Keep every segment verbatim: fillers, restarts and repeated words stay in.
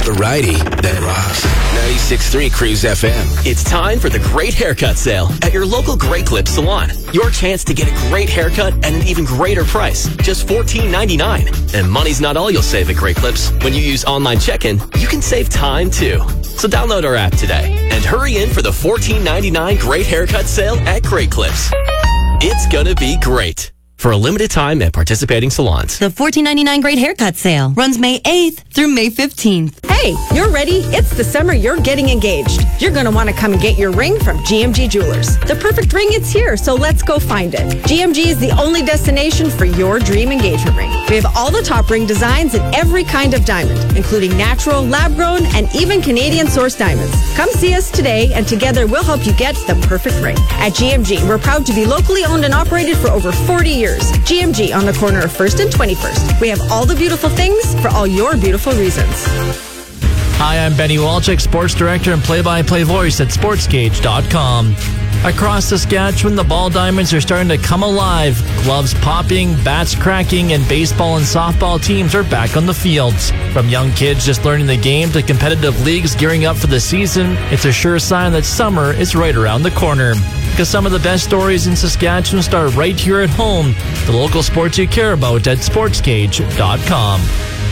Variety that rocks. ninety-six point three Cruise F M. It's time for the Great Haircut Sale at your local Great Clips salon. Your chance to get a great haircut at an even greater price. Just fourteen ninety-nine. And money's not all you'll save at Great Clips. When you use online check-in, you can save time too. So download our app today and hurry in for the fourteen ninety-nine Great Haircut Sale at Great Clips. It's gonna be great. For a limited time at participating salons. The fourteen ninety-nine Great Haircut Sale runs May eighth through May fifteenth. Hey, you're ready? It's the summer you're getting engaged. You're going to want to come and get your ring from G M G Jewelers. The perfect ring is here, so let's go find it. G M G is the only destination for your dream engagement ring. We have all the top ring designs in every kind of diamond, including natural, lab-grown, and even Canadian-sourced diamonds. Come see us today, and together we'll help you get the perfect ring. At G M G, we're proud to be locally owned and operated for over forty years. G M G on the corner of first and twenty-first. We have all the beautiful things for all your beautiful reasons. Hi, I'm Benny Walczyk, sports director and play-by-play voice at sports gauge dot com. Across Saskatchewan, the ball diamonds are starting to come alive. Gloves popping, bats cracking, and baseball and softball teams are back on the fields. From young kids just learning the game to competitive leagues gearing up for the season, it's a sure sign that summer is right around the corner. Because some of the best stories in Saskatchewan start right here at home. The local sports you care about at sports gauge dot com.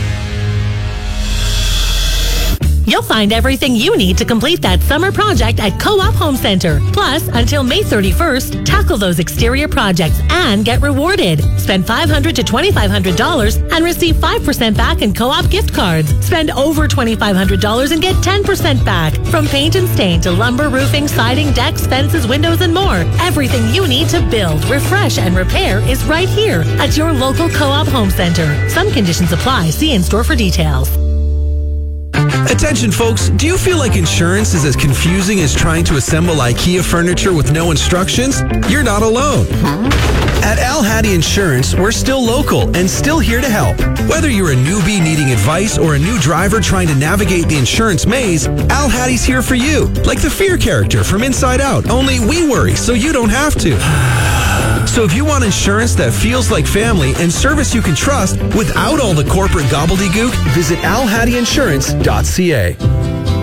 You'll find everything you need to complete that summer project at Co-op Home Center. Plus, until May thirty-first, tackle those exterior projects and get rewarded. Spend five hundred dollars to twenty-five hundred dollars and receive five percent back in Co-op gift cards. Spend over twenty-five hundred dollars and get ten percent back. From paint and stain to lumber, roofing, siding, decks, fences, windows, and more. Everything you need to build, refresh, and repair is right here at your local Co-op Home Center. Some conditions apply. See in-store for details. Attention folks, do you feel like insurance is as confusing as trying to assemble IKEA furniture with no instructions? You're not alone. At Al Hattie Insurance, we're still local and still here to help. Whether you're a newbie needing advice or a new driver trying to navigate the insurance maze, Al Hattie's here for you. Like the fear character from Inside Out, only we worry so you don't have to. So if you want insurance that feels like family and service you can trust without all the corporate gobbledygook, visit al hattie insurance dot c a.